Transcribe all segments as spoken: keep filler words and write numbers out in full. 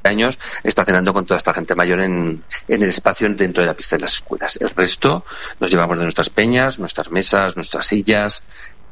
años está cenando con toda esta gente mayor en, en el espacio dentro de la pista de las escuelas. El resto nos llevamos de nuestras peñas, nuestras mesas, nuestras sillas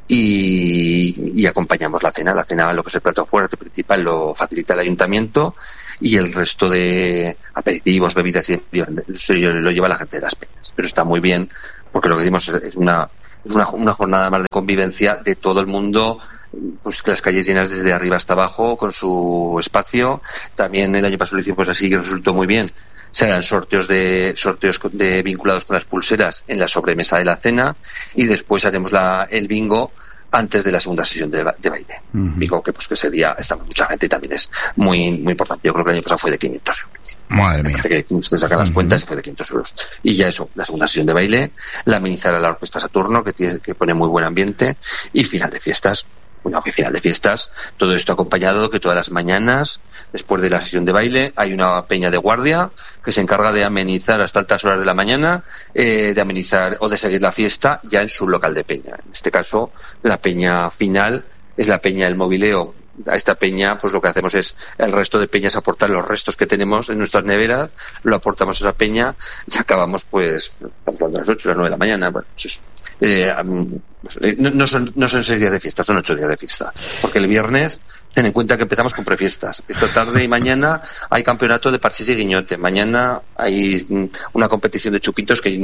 y, y acompañamos la cena. La cena, lo que es el plato fuerte principal, lo facilita el ayuntamiento y el resto de aperitivos, bebidas y lo lleva la gente de las peñas. Pero está muy bien porque lo que decimos es una, es una, una jornada más de convivencia de todo el mundo, pues las calles llenas desde arriba hasta abajo con su espacio. También el año pasado lo hicimos así que resultó muy bien. Se harán sorteos de sorteos de vinculados con las pulseras en la sobremesa de la cena y después haremos la, el bingo antes de la segunda sesión de, de baile. Uh-huh. Bingo que pues que ese día está mucha gente y también es muy muy importante. Yo creo que el año pasado fue de quinientos euros. Madre mía. Que se sacan uh-huh. las cuentas y fue de quinientos euros. Y ya eso, la segunda sesión de baile, la amenizará la Orquesta Saturno, que, tiene, que pone muy buen ambiente, y final de fiestas. Bueno, que final de fiestas, todo esto acompañado que todas las mañanas, después de la sesión de baile, hay una peña de guardia que se encarga de amenizar hasta altas horas de la mañana, eh, de amenizar o de seguir la fiesta ya en su local de peña. En este caso, la peña final es la peña del mobileo. A esta peña, pues lo que hacemos es el resto de peñas aportar los restos que tenemos en nuestras neveras, lo aportamos a esa peña y acabamos, pues, a las ocho, a las nueve de la mañana. Bueno, pues eso. Eh, no, no, son, no son seis días de fiesta, son ocho días de fiesta. Porque el viernes, ten en cuenta que empezamos con prefiestas. Esta tarde y mañana hay campeonato de parchís y guiñote. Mañana hay una competición de chupitos que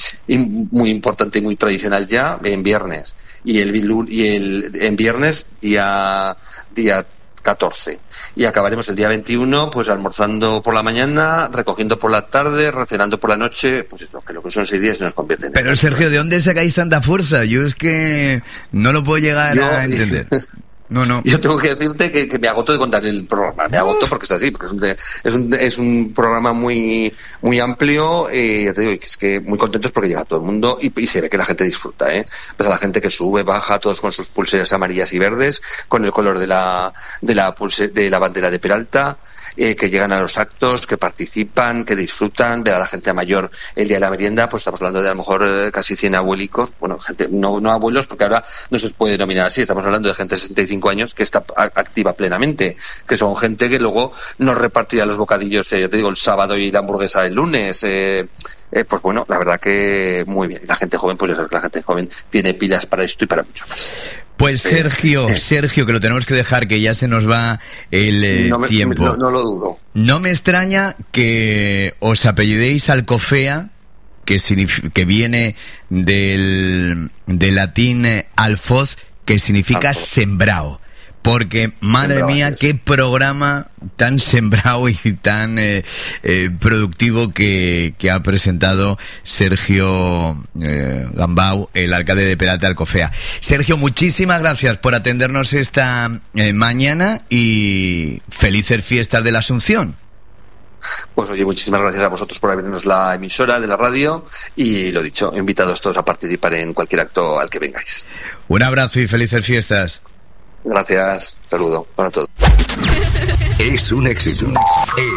muy importante y muy tradicional ya en viernes. Y el, y el en viernes día día catorce. Y acabaremos el día veintiuno, pues almorzando por la mañana, recogiendo por la tarde, recenando por la noche, pues eso, que lo que son seis días se nos convierte en... Pero Sergio, ¿de dónde sacáis tanta fuerza? Yo es que no lo puedo llegar Yo, a entender. No, no. Yo tengo que decirte que, que me agoto de contar el programa, me agoto porque es así, porque es un, es un, es un programa muy muy amplio, eh, ya te digo, que es que muy contentos porque llega a todo el mundo y, y se ve que la gente disfruta, ¿eh? Pues a la gente que sube, baja, todos con sus pulseras amarillas y verdes, con el color de la de la pulse, de la bandera de Peralta, eh, que llegan a los actos, que participan, que disfrutan, ver a la gente mayor el día de la merienda, pues estamos hablando de a lo mejor eh, casi cien abuelicos, bueno, gente, no, no abuelos, porque ahora no se puede denominar así, estamos hablando de gente de sesenta y cinco años que está activa plenamente, que son gente que luego nos repartirá los bocadillos, eh, yo te digo, el sábado y la hamburguesa el lunes, eh, eh, pues bueno, la verdad que muy bien. La gente joven, pues ya sabes que la gente joven tiene pilas para esto y para mucho más. Pues Sergio, eh, Sergio, que lo tenemos que dejar, que ya se nos va el eh, no me, tiempo. No, no lo dudo. No me extraña que os apellidéis Alcofea, que, que viene del, del latín eh, alfoz, que significa alfoz. Sembrao. Porque, madre sembrado, mía, es. Qué programa tan sembrado y tan eh, eh, productivo que, que ha presentado Sergio eh, Gambau, el alcalde de Peralta Alcofea. Sergio, muchísimas gracias por atendernos esta eh, mañana y felices fiestas de la Asunción. Pues oye, muchísimas gracias a vosotros por abrirnos la emisora de la radio y lo dicho, invitados todos a participar en cualquier acto al que vengáis. Un abrazo y felices fiestas. Gracias, saludo para todos. Es un éxito.